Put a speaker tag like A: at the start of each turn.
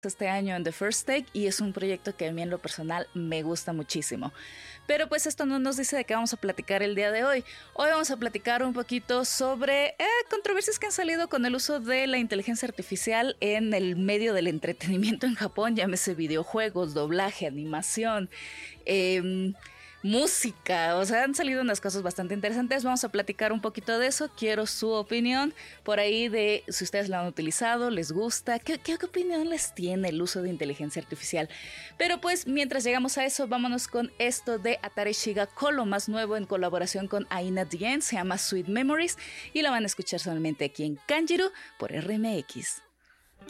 A: este año en The First Take y es un proyecto que a mí en lo personal me gusta muchísimo. Pero pues esto no nos dice de qué vamos a platicar el día de hoy. Hoy vamos a platicar un poquito sobre controversias que han salido con el uso de la inteligencia artificial en el medio del entretenimiento en Japón, llámese videojuegos, doblaje, animación, música, o sea, han salido unas cosas bastante interesantes. Vamos a platicar un poquito de eso. Quiero su opinión por ahí de si ustedes lo han utilizado, les gusta, qué opinión les tiene el uso de inteligencia artificial. Pero pues mientras llegamos a eso, vámonos con esto de Atari Shigako, lo más nuevo en colaboración con Aina Dieng, se llama Sweet Memories y la van a escuchar solamente aquí en Kanjiru por RMX.